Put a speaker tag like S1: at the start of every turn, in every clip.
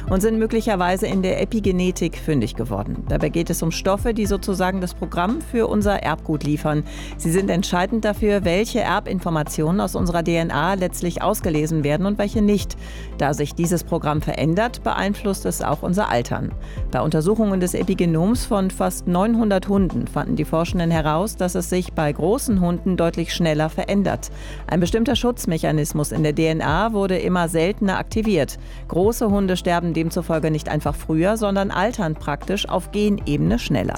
S1: und sind möglicherweise in der Epigenetik fündig geworden. Dabei geht es um Stoffe, die sozusagen das Programm für unser Erbgut liefern. Sie sind entscheidend dafür, welche Erbinformationen aus unserer DNA letztlich ausgelesen werden und welche nicht. Da sich dieses Programm verändert, beeinflusst es auch unser Altern. Bei Untersuchungen des Epigenoms von fast 900 Hunden fanden die Forschenden heraus, dass es sich bei großen Hunden deutlich schneller verändert. Ein bestimmter Schutzmechanismus in der DNA wurde immer seltener aktiviert. Große Hunde sterben demzufolge nicht einfach früher, sondern altern praktisch auf Genebene schneller.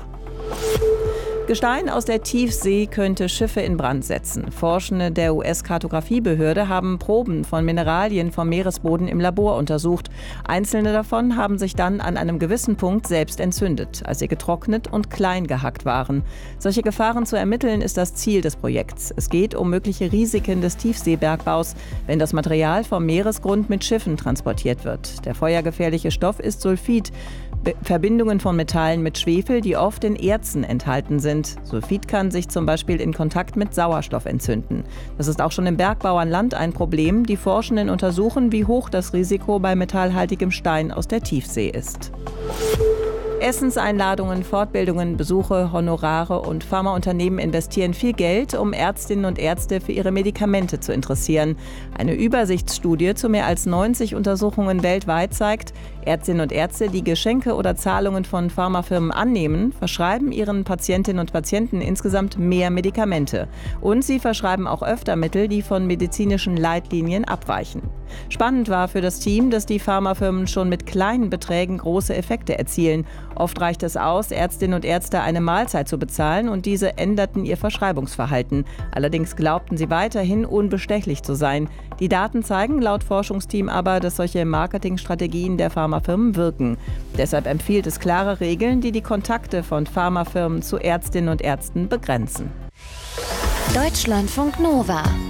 S1: Gestein aus der Tiefsee könnte Schiffe in Brand setzen. Forschende der US-Kartografiebehörde haben Proben von Mineralien vom Meeresboden im Labor untersucht. Einzelne davon haben sich dann an einem gewissen Punkt selbst entzündet, als sie getrocknet und klein gehackt waren. Solche Gefahren zu ermitteln, ist das Ziel des Projekts. Es geht um mögliche Risiken des Tiefseebergbaus, wenn das Material vom Meeresgrund mit Schiffen transportiert wird. Der feuergefährliche Stoff ist Sulfid, Verbindungen von Metallen mit Schwefel, die oft in Erzen enthalten sind. Sulfid kann sich zum Beispiel in Kontakt mit Sauerstoff entzünden. Das ist auch schon im Bergbau an Land ein Problem. Die Forschenden untersuchen, wie hoch das Risiko bei metallhaltigem Stein aus der Tiefsee ist. Essenseinladungen, Fortbildungen, Besuche, Honorare und Pharmaunternehmen investieren viel Geld, um Ärztinnen und Ärzte für ihre Medikamente zu interessieren. Eine Übersichtsstudie zu mehr als 90 Untersuchungen weltweit zeigt, Ärztinnen und Ärzte, die Geschenke oder Zahlungen von Pharmafirmen annehmen, verschreiben ihren Patientinnen und Patienten insgesamt mehr Medikamente. Und sie verschreiben auch öfter Mittel, die von medizinischen Leitlinien abweichen. Spannend war für das Team, dass die Pharmafirmen schon mit kleinen Beträgen große Effekte erzielen. Oft reicht es aus, Ärztinnen und Ärzte eine Mahlzeit zu bezahlen und diese änderten ihr Verschreibungsverhalten. Allerdings glaubten sie weiterhin unbestechlich zu sein. Die Daten zeigen laut Forschungsteam aber, dass solche Marketingstrategien der Pharmafirmen wirken. Deshalb empfiehlt es klare Regeln, die die Kontakte von Pharmafirmen zu Ärztinnen und Ärzten begrenzen.
S2: Deutschlandfunk Nova